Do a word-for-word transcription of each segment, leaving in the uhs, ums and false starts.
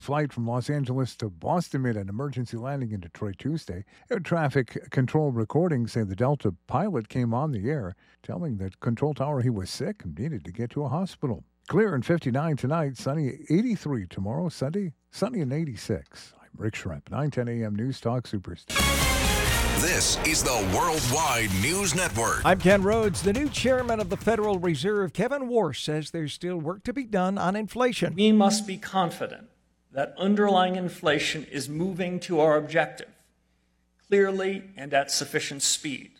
Flight from Los Angeles to Boston made an emergency landing in Detroit Tuesday. Air traffic control recordings say the Delta pilot came on the air, telling the control tower he was sick and needed to get to a hospital. Clear and fifty-nine tonight, sunny eighty-three tomorrow, Sunday, sunny and eighty-six. I'm Rick Shrimp, nine ten a.m. News Talk Superstation. This is the Worldwide News Network. I'm Ken Rhodes. The new chairman of the Federal Reserve, Kevin Warsh, says there's still work to be done on inflation. We must be confident that underlying inflation is moving to our objective clearly and at sufficient speed.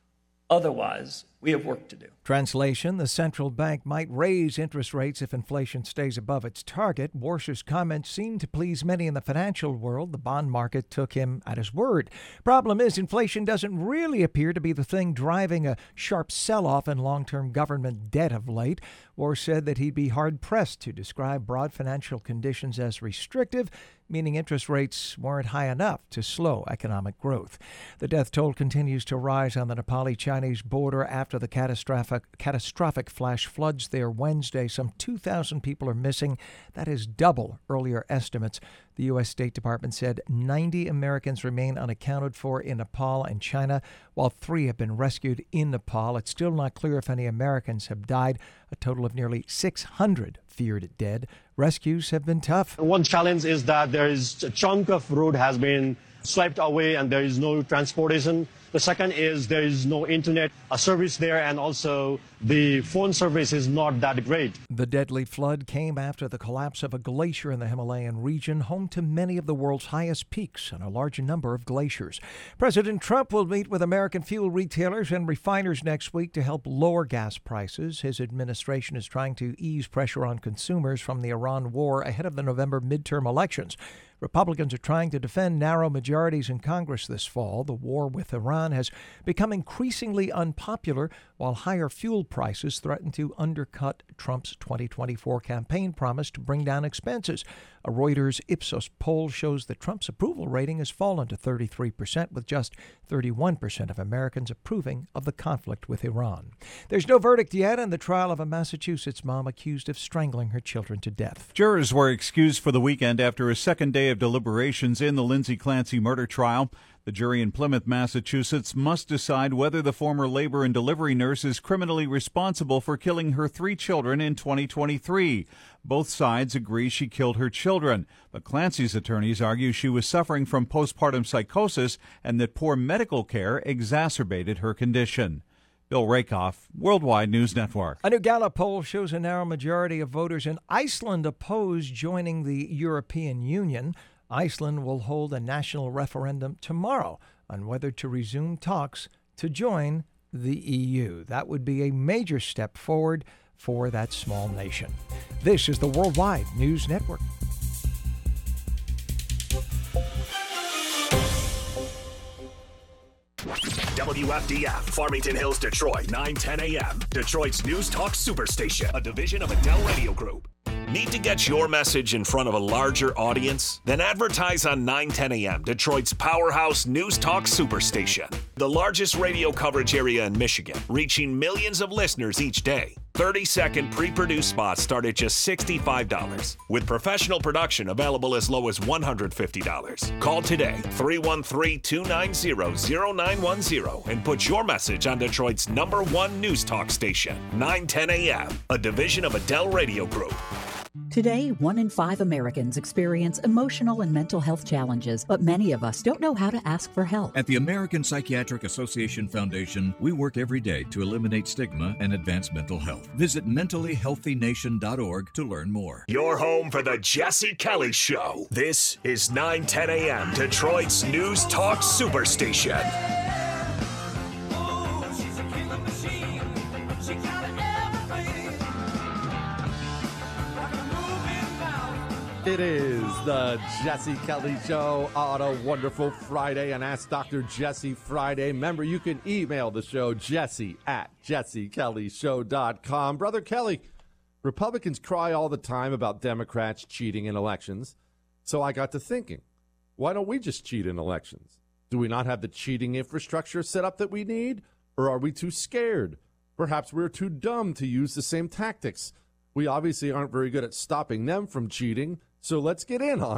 Otherwise, we have work to do. Translation, the central bank might raise interest rates if inflation stays above its target. Warsh's comments seem to please many in the financial world. The bond market took him at his word. Problem is, inflation doesn't really appear to be the thing driving a sharp sell-off in long-term government debt of late. Warsh said that he'd be hard-pressed to describe broad financial conditions as restrictive, meaning interest rates weren't high enough to slow economic growth. The death toll continues to rise on the Nepali-Chinese border after the catastrophic, catastrophic flash floods there Wednesday. Some two thousand people are missing. That is double earlier estimates. The U S State Department said ninety Americans remain unaccounted for in Nepal and China, while three have been rescued in Nepal. It's still not clear if any Americans have died. A total of nearly six hundred feared dead. Rescues have been tough. One challenge is that there is a chunk of road has been swept away and there is no transportation. The second is there is no internet service there, and also the phone service is not that great. The deadly flood came after the collapse of a glacier in the Himalayan region, home to many of the world's highest peaks and a large number of glaciers. President Trump will meet with American fuel retailers and refiners next week to help lower gas prices. His administration is trying to ease pressure on consumers from the Iran war ahead of the November midterm elections. Republicans are trying to defend narrow majorities in Congress this fall. The war with Iran has become increasingly unpopular, while higher fuel prices threaten to undercut Trump's twenty twenty-four campaign promise to bring down expenses. A Reuters Ipsos poll shows that Trump's approval rating has fallen to thirty-three percent, with just thirty-one percent of Americans approving of the conflict with Iran. There's no verdict yet in the trial of a Massachusetts mom accused of strangling her children to death. Jurors were excused for the weekend after a second day of deliberations in the Lindsay Clancy murder trial. The jury in Plymouth, Massachusetts must decide whether the former labor and delivery nurse is criminally responsible for killing her three children in twenty twenty-three. Both sides agree she killed her children, but Clancy's attorneys argue she was suffering from postpartum psychosis and that poor medical care exacerbated her condition. Bill Rakoff, Worldwide News Network. A new Gallup poll shows a narrow majority of voters in Iceland oppose joining the European Union. Iceland will hold a national referendum tomorrow on whether to resume talks to join the E U. That would be a major step forward for that small nation. This is the Worldwide News Network. W F D F, Farmington Hills, Detroit, nine ten a.m. Detroit's News Talk Superstation, a division of Adele Radio Group. Need to get your message in front of a larger audience? Then advertise on nine ten a.m., Detroit's powerhouse News Talk Superstation. The largest radio coverage area in Michigan, reaching millions of listeners each day. thirty-second pre-produced spots start at just sixty-five dollars, with professional production available as low as one hundred fifty dollars. Call today, three one three, two nine zero, zero nine one zero, and put your message on Detroit's number one news talk station, nine ten a.m., a division of Adele Radio Group. Today, one in five Americans experience emotional and mental health challenges, but many of us don't know how to ask for help. At the American Psychiatric Association Foundation, we work every day to eliminate stigma and advance mental health. Visit mentally healthy nation dot org to learn more. Your home for the Jesse Kelly Show. This is nine ten a.m., Detroit's News Talk Superstation. It is the Jesse Kelly Show on a wonderful Friday, and Ask Doctor Jesse Friday. Remember, you can email the show, jesse at jesse kelly show dot com. Brother Kelly, Republicans cry all the time about Democrats cheating in elections, so I got to thinking, why don't we just cheat in elections? Do we not have the cheating infrastructure set up that we need, or are we too scared? Perhaps we're too dumb to use the same tactics. We obviously aren't very good at stopping them from cheating, so let's get in on